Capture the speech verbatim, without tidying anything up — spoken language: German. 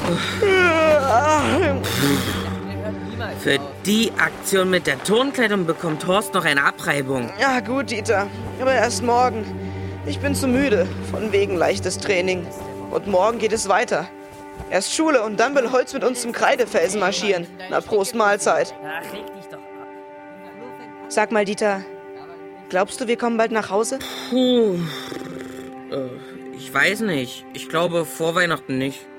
Für die Aktion mit der Turnkleidung bekommt Horst noch eine Abreibung. Ja gut, Dieter, aber erst morgen. Ich bin zu müde, von wegen leichtes Training. Und morgen geht es weiter. Erst Schule und dann will Holz mit uns zum Kreidefelsen marschieren. Na, Prost Mahlzeit. Sag mal, Dieter, glaubst du, wir kommen bald nach Hause? Puh, äh, ich weiß nicht. Ich glaube, vor Weihnachten nicht.